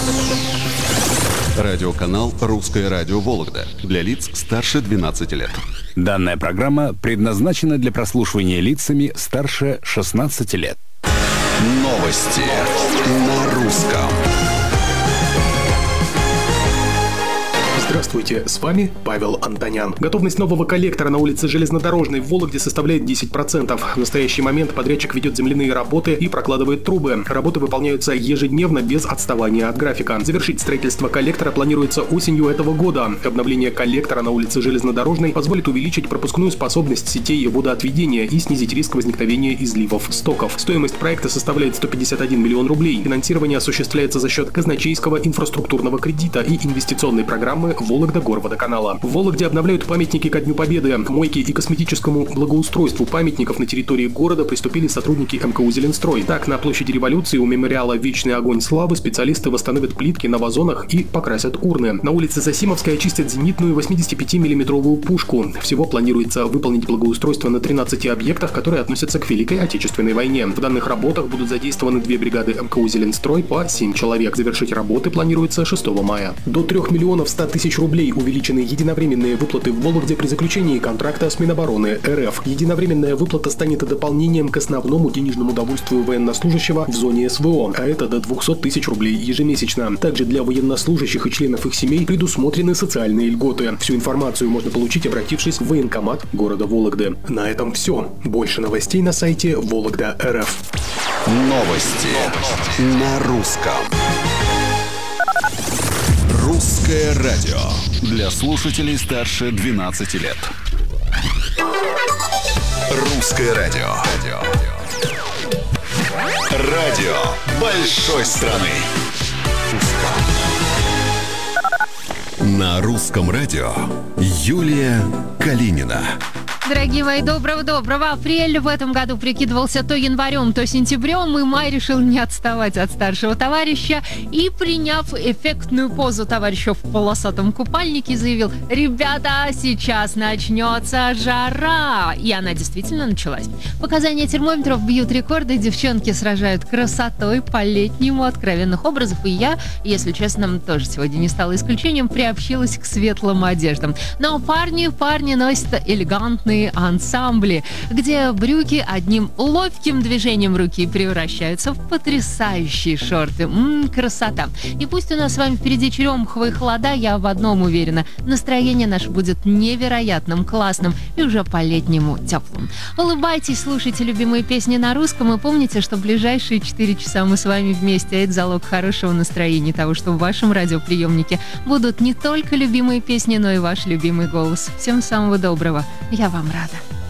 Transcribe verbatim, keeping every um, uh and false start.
Радиоканал «Русское радио Вологда» для лиц старше двенадцати лет. Данная программа предназначена для прослушивания лицами старше шестнадцати лет. Новости на русском. Здравствуйте, с вами Павел Антонян. Готовность нового коллектора на улице Железнодорожной в Вологде составляет десять процентов. В настоящий момент подрядчик ведет земляные работы и прокладывает трубы. Работы выполняются ежедневно без отставания от графика. Завершить строительство коллектора планируется осенью этого года. Обновление коллектора на улице Железнодорожной позволит увеличить пропускную способность сетей водоотведения и снизить риск возникновения изливов стоков. Стоимость проекта составляет сто пятьдесят один миллион рублей. Финансирование осуществляется за счет казначейского инфраструктурного кредита и инвестиционной программы Вологда-Горводоканала. В Вологде обновляют памятники ко Дню Победы. К мойке и косметическому благоустройству памятников на территории города приступили сотрудники эм ка у «Зеленстрой». Так, на площади Революции у мемориала «Вечный огонь славы» специалисты восстановят плитки на вазонах и покрасят урны. На улице Засимовской очистят зенитную восьмидесятипятимиллиметровую пушку. Всего планируется выполнить благоустройство на тринадцати объектах, которые относятся к Великой Отечественной войне. В данных работах будут задействованы две бригады эм ка у «Зеленстрой» по семь человек. Завершить работы планируется шестого мая. До трёх миллионов ста тысяч рублей увеличены единовременные выплаты в Вологде при заключении контракта с Минобороны эр эф. Единовременная выплата станет дополнением к основному денежному довольствию военнослужащего в зоне эс вэ о, а это до двухсот тысяч рублей ежемесячно. Также для военнослужащих и членов их семей предусмотрены социальные льготы. Всю информацию можно получить, обратившись в военкомат города Вологды. На этом все. Больше новостей на сайте Вологда точка эр эф. Новости на русском. Русское радио для слушателей старше двенадцати лет. Русское радио. Радио большой страны. На русском радио Юлия Калинина. Дорогие мои, доброго-доброго. Апрель в этом году прикидывался то январем, то сентябрем, и май решил не отставать от старшего товарища и, приняв эффектную позу товарища в полосатом купальнике, заявил: «Ребята, сейчас начнется жара!» И она действительно началась. Показания термометров бьют рекорды, девчонки сражают красотой по-летнему откровенных образов, и я, если честно, тоже сегодня не стала исключением, приобщилась к светлым одеждам. Но парни, парни носят элегантные ансамбли, где брюки одним ловким движением руки превращаются в потрясающие шорты. Ммм, красота. И пусть у нас с вами впереди черемуховые холода, я в одном уверена: настроение наше будет невероятным, классным и уже по-летнему теплым. Улыбайтесь, слушайте любимые песни на русском и помните, что ближайшие четыре часа мы с вами вместе. Это залог хорошего настроения, того, что в вашем радиоприемнике будут не только любимые песни, но и ваш любимый голос. Всем самого доброго. Я вам рада.